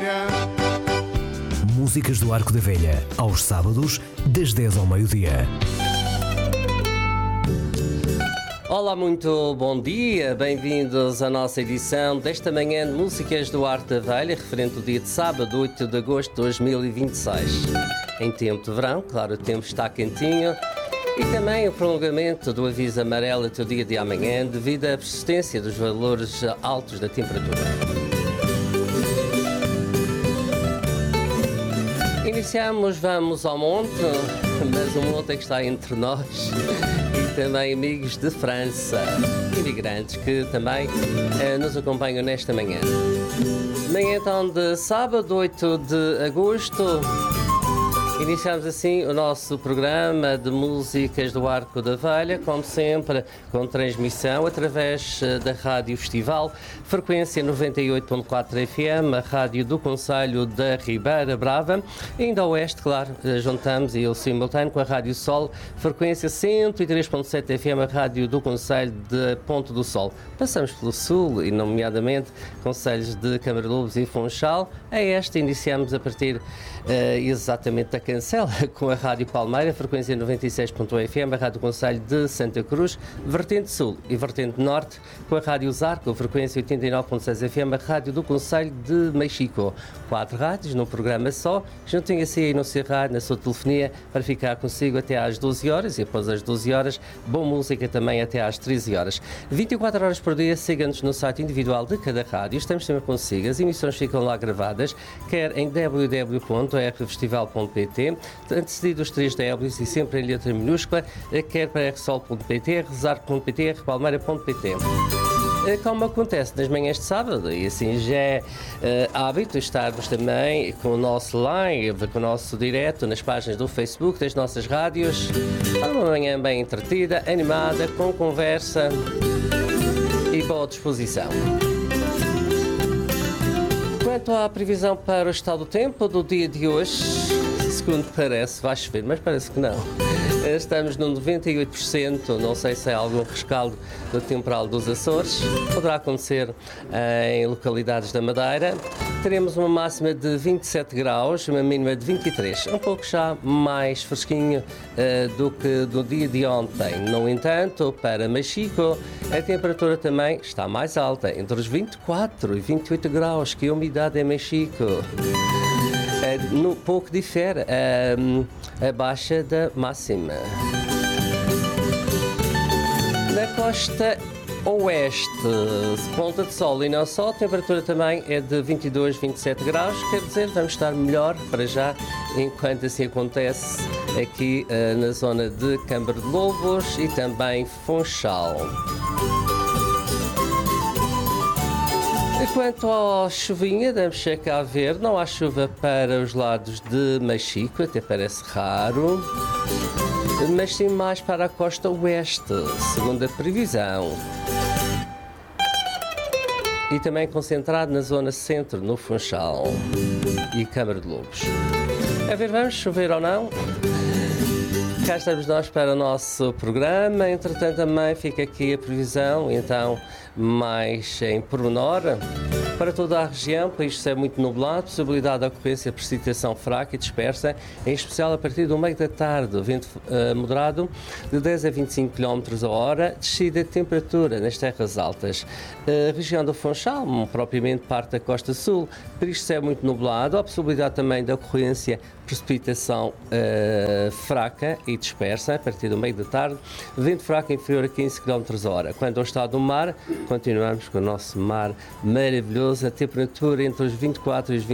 Músicas do Arco da Velha, aos sábados, das 10 ao meio-dia. Olá, muito bom dia, bem-vindos à nossa edição desta manhã de Músicas do Arco da Velha, referente ao dia de sábado, 8 de agosto de 2026. Em tempo de verão, claro, o tempo está quentinho, e também o prolongamento do aviso amarelo até o dia de amanhã, devido à persistência dos valores altos da temperatura. Iniciamos, vamos ao monte, mas o monte é que está entre nós e também amigos de França, imigrantes que também nos acompanham nesta manhã. Manhã então de sábado, 8 de agosto, iniciamos assim o nosso programa de Músicas do Arco da Velha, como sempre, com transmissão através da Rádio Festival, frequência 98.4 FM, a rádio do Concelho da Ribeira Brava, e ainda a oeste, claro, juntamos e o simultâneo com a Rádio Sol, frequência 103.7 FM, a rádio do Concelho de Ponte do Sol. Passamos pelo sul, e nomeadamente concelhos de Câmara de Lobos e Funchal. A este iniciamos a partir exatamente da Cancela, com a Rádio Palmeira, frequência 96.1 FM, a Rádio Concelho de Santa Cruz, vertente sul e vertente norte, com a Rádio Zarco, frequência 89.6 FM, a Rádio do Concelho de Mexico. 4 rádios num programa só, juntem-se aí no seu rádio, na sua telefonia, para ficar consigo até às 12 horas e após as 12 horas, boa música também até às 13 horas. 24 horas por dia, siga-nos no site individual de cada rádio, estamos sempre consigo, as emissões ficam lá gravadas, quer em www.rfestival.pt, antecedido os 3 Ws e sempre em letra minúscula, quer para rsol.pt, rezar.pt, rpalmeira.pt. Como acontece nas manhãs de sábado, e assim já é hábito estarmos também com o nosso live, com o nosso direto nas páginas do Facebook, das nossas rádios, uma manhã bem entretida, animada, com conversa e boa disposição. Quanto à previsão para o estado do tempo do dia de hoje, segundo parece, vai chover, mas parece que não. Estamos no 98%, não sei se há algum rescaldo do temporal dos Açores. Poderá acontecer em localidades da Madeira. Teremos uma máxima de 27 graus, uma mínima de 23. Um pouco já mais fresquinho do que do dia de ontem. No entanto, para Mexico, a temperatura também está mais alta, entre os 24 e 28 graus, que a umidade em Mexico. Pouco difere a baixa da máxima. Na costa oeste, Ponta de Sol e não só, a temperatura também é de 22, 27 graus, quer dizer, vamos estar melhor para já, enquanto assim acontece aqui na zona de Câmara de Lobos e também Funchal. Quanto à chuvinha, damos checar a ver, não há chuva para os lados de Mexico, até parece raro, mas sim mais para a costa oeste, segundo a previsão. E também concentrado na zona centro, no Funchal e Câmara de Lobos. A ver, vamos chover ou não? Cá estamos nós para o nosso programa, entretanto também fica aqui a previsão, então mais em pormenor. Para toda a região, o país é muito nublado, possibilidade de ocorrência de precipitação fraca e dispersa, em especial a partir do meio da tarde, vento moderado de 10 a 25 km a hora, descida de temperatura nas terras altas. A região do Funchal, propriamente parte da costa sul, por isto é muito nublado, há possibilidade também de ocorrência de precipitação fraca e dispersa a partir do meio da tarde, vento fraco inferior a 15 km a hora. Quanto ao estado do mar, continuamos com o nosso mar maravilhoso, a temperatura entre os 24 e os